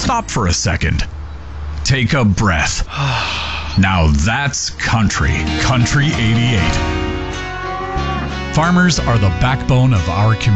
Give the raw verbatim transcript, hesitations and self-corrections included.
Stop for a second. Take a breath. Now that's country. Country eighty-eight. Farmers are the backbone of our community.